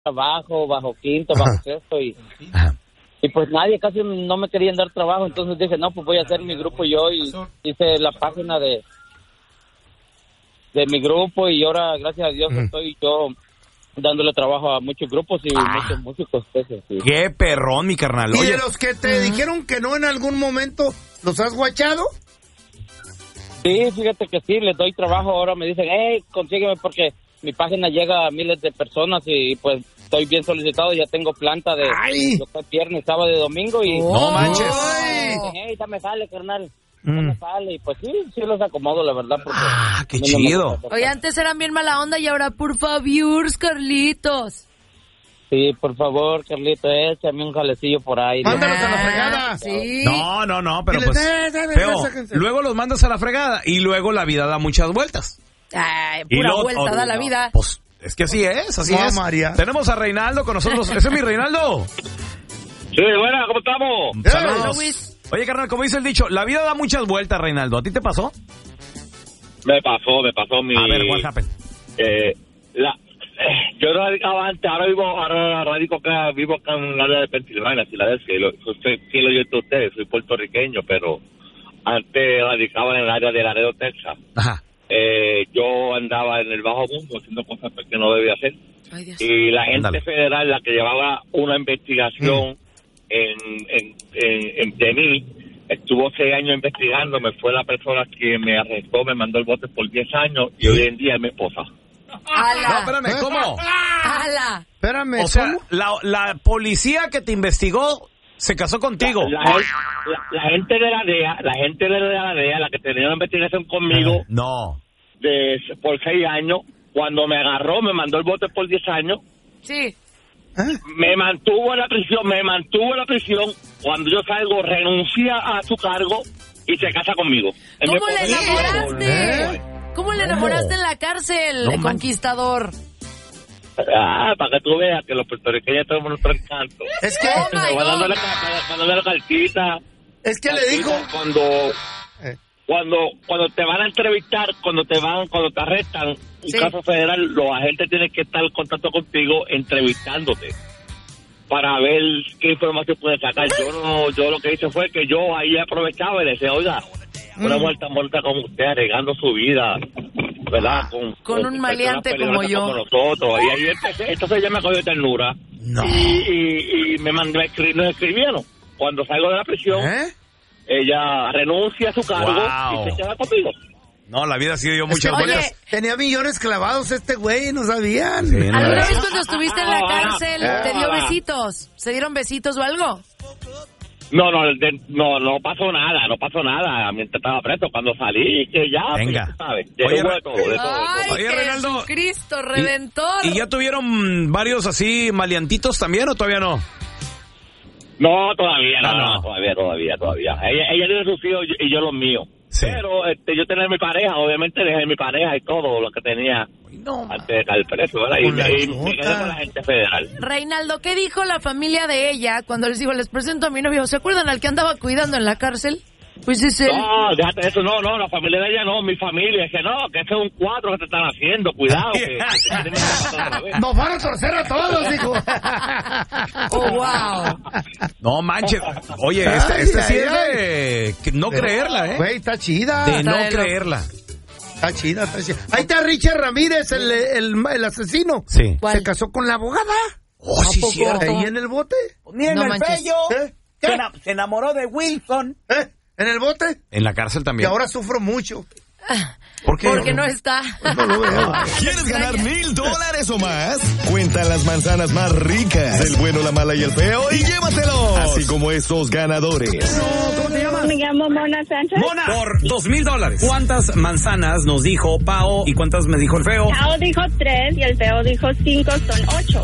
bajo quinto, bajo sexto y pues nadie casi no me querían dar trabajo, entonces dije, no, pues voy a hacer mi grupo yo y hice la página de mi grupo y ahora, gracias a Dios, estoy yo dándole trabajo a muchos grupos y muchos músicos. Sí. ¡Qué perrón, mi carnal! ¿Y de los que te dijeron que no en algún momento, los has guachado? Sí, fíjate que sí, les doy trabajo. Ahora me dicen, consígueme porque mi página llega a miles de personas y pues estoy bien solicitado. Ya tengo planta de viernes, sábado y domingo y... ¡No manches! Ya me sale, carnal. Ya me sale y pues sí los acomodo, la verdad. Porque ¡qué chido! Oye, antes eran bien mala onda y ahora, por favor, Carlitos. Sí, por favor, Carlito, échame un jalecillo por ahí. Mándalos a la fregada. Sí. No, pero pues... Feo, luego los mandas a la fregada y luego la vida da muchas vueltas. Ay, pura vuelta da la vida. Pues es que así es, María. Tenemos a Reinaldo con nosotros. ¿Ese es mi Reinaldo? Sí, buena, ¿cómo estamos? Saludos. Oye, carnal, como dice el dicho, la vida da muchas vueltas, Reinaldo. ¿A ti te pasó? Me pasó mi... A ver, what happened? Yo radicaba antes, ahora radico acá, vivo acá en el área de Pensilvania, Filadelfia, sí lo yo de ustedes, soy puertorriqueño, pero antes radicaba en el área de Laredo, Texas. Ajá. Yo andaba en el bajo mundo haciendo cosas que no debía hacer. Ay, Dios. Y la gente federal, la que llevaba una investigación de mí, estuvo 6 años investigándome, fue la persona que me arrestó, me mandó el bote por 10 años y hoy en día es mi esposa. ¡Hala! No, espérame, ¿cómo? ¡Hala! Espérame, o sea, la policía que te investigó se casó contigo. La gente de la DEA, la que tenía una investigación conmigo, por 6 años, cuando me agarró, me mandó el bote por 10 años. Sí. Me mantuvo en la prisión. Cuando yo salgo, renuncia a su cargo y se casa conmigo. ¿Cómo le enamoraste? ¿Cómo le enamoraste en la cárcel, conquistador? Para que tú veas que los puertorriqueños tenemos nuestro encanto. Es que... Cuando le cartita. Es que le dijo... Cuando te van a entrevistar, cuando te arrestan, un caso federal, los agentes tienen que estar en contacto contigo entrevistándote para ver qué información puedes sacar. Yo lo que hice fue que yo ahí aprovechaba y le decía, oiga, una mujer tan bonita como usted, arriesgando su vida, ¿verdad? Con un maleante como yo. Como nosotros. Y ahí empecé, entonces ella me cogió ternura. No. Y nos escribieron. Cuando salgo de la prisión, ella renuncia a su cargo y se queda conmigo. No, la vida sí dio muchas vueltas. Tenía millones clavados este güey, no sabían. Sí, ¿Alguna vez cuando estuviste en la cárcel te dio besitos? ¿Se dieron besitos o algo? No pasó nada mientras estaba preso. Cuando salí, que ya, venga. Pues, ¿sabes? Oye, de todo. Ay, Oye, Reinaldo, Jesucristo Redentor. ¿Y ya tuvieron varios así maleantitos también o todavía no? No, todavía. Ella tiene sus hijos y yo los míos. Sí. Pero yo tenía mi pareja, obviamente dejé mi pareja y todo lo que tenía antes de caer preso, ¿verdad? Y me quedé con la gente federal. Reinaldo, ¿qué dijo la familia de ella cuando les dijo, les presento a mi novio? ¿Se acuerdan al que andaba cuidando en la cárcel? Pues es él. No, déjate eso, no, la familia de ella no, mi familia, es que no, que ese es un cuadro que te están haciendo, cuidado. Nos van a torcer a todos, hijo. Oh, wow. No manches, oye, este sí es de no creerla, ¿eh? Güey, está chida. De no creerla. Está chida. Ahí está Richard Ramírez, el asesino. Sí. ¿Cuál? Se casó con la abogada. Oh, sí, cierto. Ahí en el bote. Ni en No el manches. pello. ¿Qué? Se enamoró de Wilson. ¿En el bote? En la cárcel Y también. ahora sufro mucho. ¿Por qué? Porque no está. No lo veo. ¿Quieres ganar $1,000 o más? Cuenta las manzanas más ricas del bueno, la mala y el feo y llévatelos. Así como estos ganadores. ¿Cómo te llamas? Me llamo Mona Sánchez. Mona, por $2,000. ¿Cuántas manzanas nos dijo Pao y cuántas me dijo el feo? Pao dijo 3 y el feo dijo 5, son 8. $2,000.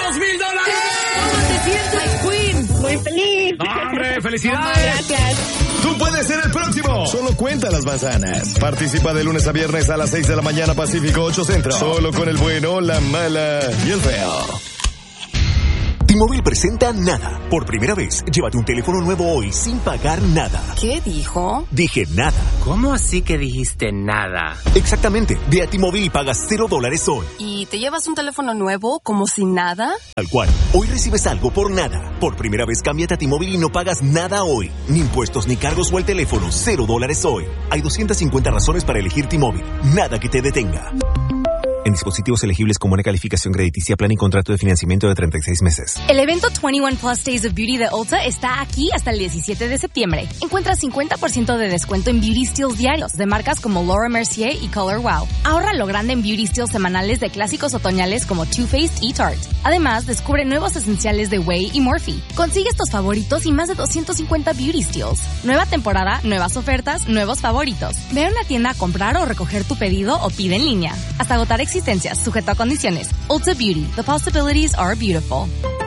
¿Cómo te sientes, Queen? Muy feliz. ¡Hombre, felicidades! Gracias. Tú puedes ser el próximo. Solo cuenta las manzanas. Participa de lunes a viernes a las 6 de la mañana Pacífico 8 Centro. Solo con el bueno, la mala y el feo. T-Mobile presenta Nada. Por primera vez, llévate un teléfono nuevo hoy sin pagar nada. ¿Qué dijo? Dije nada. ¿Cómo así que dijiste nada? Exactamente. Ve a T-Mobile y pagas $0 hoy. ¿Y te llevas un teléfono nuevo como si nada? Tal cual. Hoy recibes algo por nada. Por primera vez, cámbiate a T-Mobile y no pagas nada hoy. Ni impuestos, ni cargos o el teléfono. $0 hoy. Hay 250 razones para elegir T-Mobile. Nada que te detenga. En dispositivos elegibles con buena calificación crediticia, plan y contrato de financiamiento de 36 meses. El evento 21 Plus Days of Beauty de Ulta está aquí hasta el 17 de septiembre. Encuentra 50% de descuento en Beauty Steals diarios de marcas como Laura Mercier y Color Wow. Ahorra lo grande en Beauty Steals semanales de clásicos otoñales como Too Faced y Tarte. Además, descubre nuevos esenciales de Way y Morphe. Consigue estos favoritos y más de 250 Beauty Steals. Nueva temporada, nuevas ofertas, nuevos favoritos. Ve a una tienda a comprar o recoger tu pedido o pide en línea. Hasta agotar existencias, sujeto a condiciones. Ulta Beauty. The possibilities are beautiful.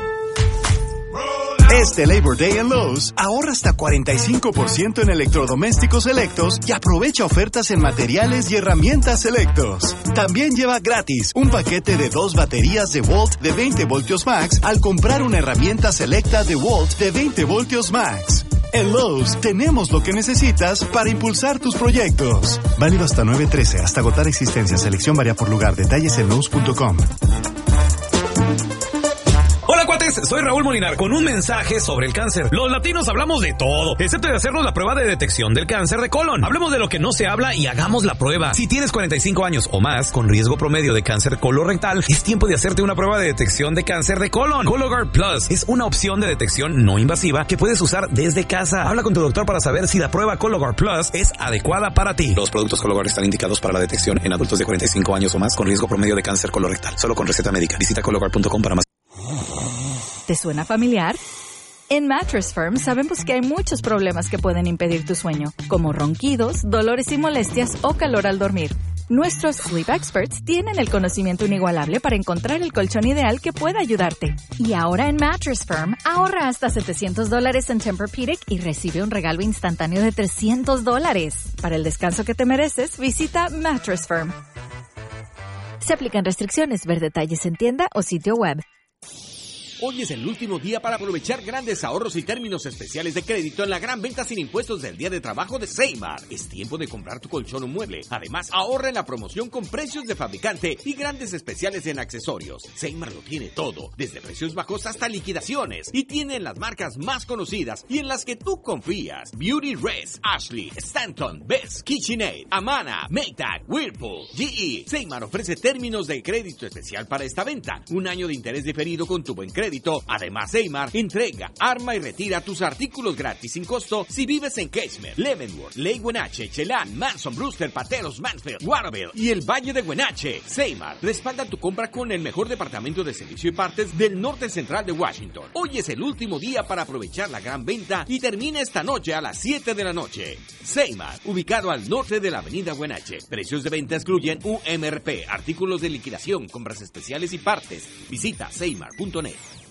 Este Labor Day en Lowe's, ahorra hasta 45% en electrodomésticos selectos y aprovecha ofertas en materiales y herramientas selectos. También lleva gratis un paquete de 2 baterías de Volt de 20 voltios max al comprar una herramienta selecta de Volt de 20 voltios max. En Lowe's tenemos lo que necesitas para impulsar tus proyectos. Válido hasta 9/13, hasta agotar existencia. Selección varía por lugar. Detalles en Lowe's.com. Hola cuates, soy Raúl Molinar con un mensaje sobre el cáncer. Los latinos hablamos de todo, excepto de hacernos la prueba de detección del cáncer de colon. Hablemos de lo que no se habla y hagamos la prueba. Si tienes 45 años o más, con riesgo promedio de cáncer colorectal, es tiempo de hacerte una prueba de detección de cáncer de colon. Cologuard Plus es una opción de detección no invasiva que puedes usar desde casa. Habla con tu doctor para saber si la prueba Cologuard Plus es adecuada para ti. Los productos Cologuard están indicados para la detección en adultos de 45 años o más con riesgo promedio de cáncer colorectal. Solo con receta médica. Visita Cologuard.com para más. ¿Te suena familiar? En Mattress Firm sabemos que hay muchos problemas que pueden impedir tu sueño, como ronquidos, dolores y molestias o calor al dormir. Nuestros Sleep Experts tienen el conocimiento inigualable para encontrar el colchón ideal que pueda ayudarte. Y ahora en Mattress Firm, ahorra hasta $700 en Tempur-Pedic y recibe un regalo instantáneo de $300. Para el descanso que te mereces, visita Mattress Firm. Se aplican restricciones. Ver detalles en tienda o sitio web. Hoy es el último día para aprovechar grandes ahorros y términos especiales de crédito en la gran venta sin impuestos del Día de Trabajo de Seymar. Es tiempo de comprar tu colchón o mueble. Además, ahorra en la promoción con precios de fabricante y grandes especiales en accesorios. Seymar lo tiene todo, desde precios bajos hasta liquidaciones. Y tiene las marcas más conocidas y en las que tú confías. Beauty Rest, Ashley, Stanton, Best, KitchenAid, Amana, Maytag, Whirlpool, GE. Seymar ofrece términos de crédito especial para esta venta. 1 año de interés diferido con tu buen crédito. Además, Seymar entrega, arma y retira tus artículos gratis sin costo si vives en Keshmer, Leavenworth, Lake Wenatchee, Chelan, Manson, Brewster, Pateros, Mansfield, Waterville y el Valle de Wenatchee. Seymar respalda tu compra con el mejor departamento de servicio y partes del norte central de Washington. Hoy es el último día para aprovechar la gran venta y termina esta noche a las 7 de la noche. Seymar, ubicado al norte de la avenida Wenatchee. Precios de venta excluyen UMRP, artículos de liquidación, compras especiales y partes. Visita seymar.net.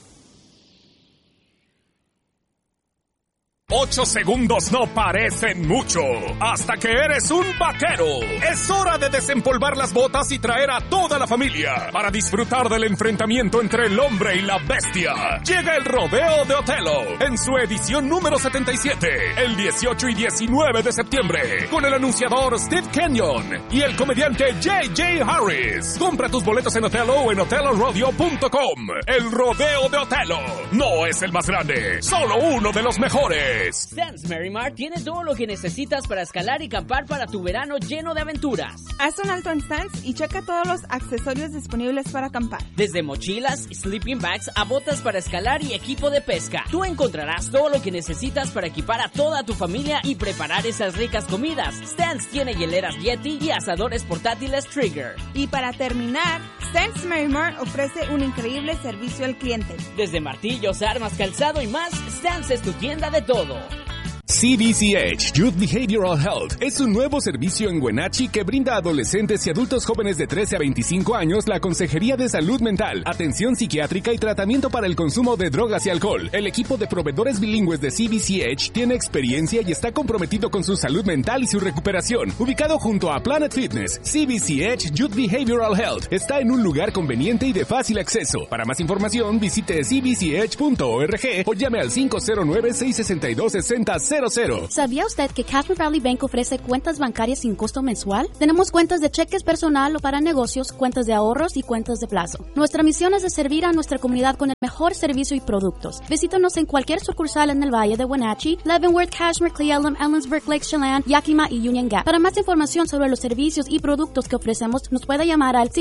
8 segundos no parecen mucho hasta que eres un vaquero. Es hora de desempolvar las botas y traer a toda la familia para disfrutar del enfrentamiento entre el hombre y la bestia. Llega el Rodeo de Otelo en su edición número 77, el 18 y 19 de septiembre, con el anunciador Steve Kenyon y el comediante J.J. Harris. Compra tus boletos en Otelo o en otelorodeo.com. El Rodeo de Otelo no es el más grande, solo uno de los mejores. Stance Merrimar tiene todo lo que necesitas para escalar y acampar para tu verano lleno de aventuras. Haz un alto en Stance y checa todos los accesorios disponibles para acampar. Desde mochilas, sleeping bags a botas para escalar y equipo de pesca. Tú encontrarás todo lo que necesitas para equipar a toda tu familia y preparar esas ricas comidas. Stance tiene hieleras Yeti y asadores portátiles Trigger. Y para terminar, Stance Merrimar ofrece un increíble servicio al cliente. Desde martillos, armas, calzado y más, Stance es tu tienda de todo. CBCH Youth Behavioral Health es un nuevo servicio en Wenatchee que brinda a adolescentes y adultos jóvenes de 13 a 25 años la consejería de salud mental, atención psiquiátrica y tratamiento para el consumo de drogas y alcohol. El equipo de proveedores bilingües de CBCH tiene experiencia y está comprometido con su salud mental y su recuperación. Ubicado junto a Planet Fitness, CBCH Youth Behavioral Health está en un lugar conveniente y de fácil acceso. Para más información, visite cbch.org o llame al 509-662-6000. ¿Sabía usted que Cashmere Valley Bank ofrece cuentas bancarias sin costo mensual? Tenemos cuentas de cheques personal o para negocios, cuentas de ahorros y cuentas de plazo. Nuestra misión es de servir a nuestra comunidad con el mejor servicio y productos. Visítanos en cualquier sucursal en el Valle de Wenatchee, Leavenworth, Cashmere, Cle Elum, Ellensburg, Lake Chelan, Yakima y Union Gap. Para más información sobre los servicios y productos que ofrecemos, nos puede llamar al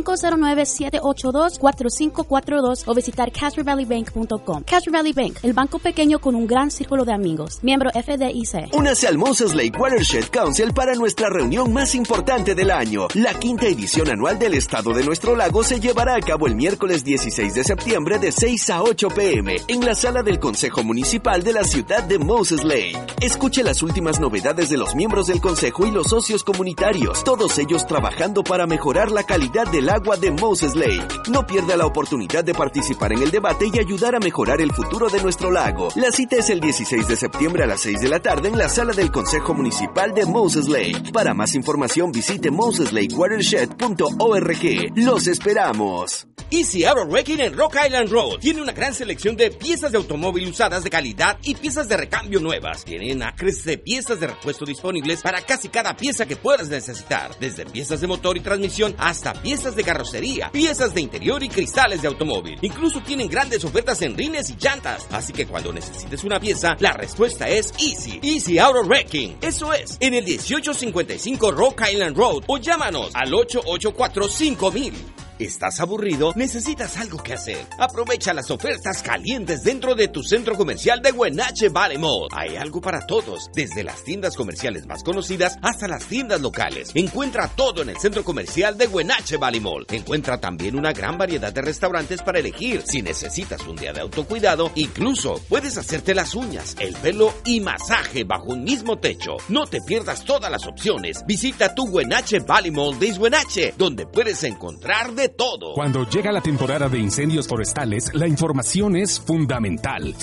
509-782-4542 o visitar CashmereValleyBank.com. Cashmere Valley Bank, el banco pequeño con un gran círculo de amigos. Miembro FDIC. Únase al Moses Lake Watershed Council para nuestra reunión más importante del año. La 5ª edición anual del Estado de Nuestro Lago se llevará a cabo el miércoles 16 de septiembre de 6 a 8 p.m. en la sala del Consejo Municipal de la ciudad de Moses Lake. Escuche las últimas novedades de los miembros del Consejo y los socios comunitarios, todos ellos trabajando para mejorar la calidad del agua de Moses Lake. No pierda la oportunidad de participar en el debate y ayudar a mejorar el futuro de nuestro lago. La cita es el 16 de septiembre a las 6 de la tarde en la sala del Consejo Municipal de Moses Lake. Para más información visite moseslakewatershed.org. ¡Los esperamos! Easy Auto Wrecking en Rock Island Road tiene una gran selección de piezas de automóvil usadas de calidad y piezas de recambio nuevas. Tienen acres de piezas de repuesto disponibles para casi cada pieza que puedas necesitar, desde piezas de motor y transmisión hasta piezas de carrocería, piezas de interior y cristales de automóvil. Incluso tienen grandes ofertas en rines y llantas, así que cuando necesites una pieza, la respuesta es Easy Auto Wrecking. Eso es, en el 1855 Rock Island Road o llámanos al 884-5000. ¿Estás aburrido? ¿Necesitas algo que hacer? Aprovecha las ofertas calientes dentro de tu centro comercial de Wenatchee Valley Mall. Hay algo para todos, desde las tiendas comerciales más conocidas hasta las tiendas locales. Encuentra todo en el centro comercial de Wenatchee Valley Mall. Encuentra también una gran variedad de restaurantes para elegir. Si necesitas un día de autocuidado, incluso puedes hacerte las uñas, el pelo y masaje bajo un mismo techo. No te pierdas todas las opciones. Visita tu Wenatchee Valley Mall de Wenatchee, donde puedes encontrar de todo. Cuando llega la temporada de incendios forestales, la información es fundamental.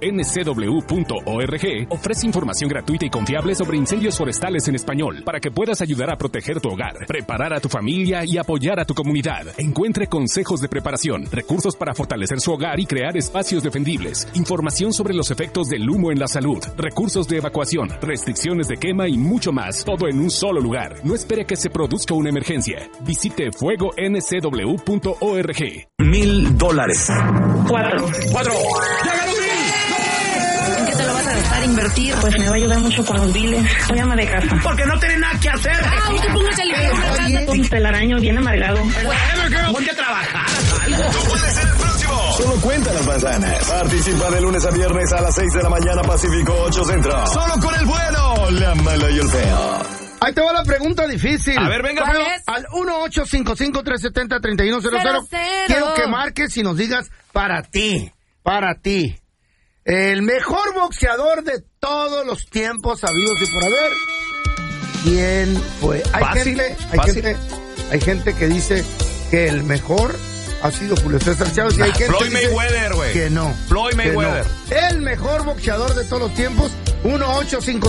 FuegoNCW.org ofrece información gratuita y confiable sobre incendios forestales en español para que puedas ayudar a proteger tu hogar, preparar a tu familia y apoyar a tu comunidad. Encuentre consejos de preparación, recursos para fortalecer su hogar y crear espacios defendibles, información sobre los efectos del humo en la salud, recursos de evacuación, restricciones de quema y mucho más, todo en un solo lugar. No espere que se produzca una emergencia. Visite FuegoNCW.org. $1,000. 4. ¿En qué te lo vas a gastar, invertir? Pues me va a ayudar mucho con los biles. Soy ama de casa. Porque no tiene nada que hacer. ¿Y tú póngase a limpiar una casa? Un telaraño bien amargado. Ponte a trabajar. No puede ser el próximo. Solo cuenta las manzanas. Participa de lunes a viernes a las 6 de la mañana Pacífico 8 Centro. Solo con el bueno, la mala y el feo. Ahí te va la pregunta difícil. A ver, venga, ¿Cuál feo. es? Al 1-855-370-3100. Quiero que marques y nos digas para ti. El mejor boxeador de todos los tiempos habidos y por haber. ¿Quién fue? Hay gente que dice que el mejor ha sido Julio César Chávez. Y hay gente Floyd que dice Mayweather, güey. que no. Floyd Mayweather. El mejor boxeador de todos los tiempos. 1-855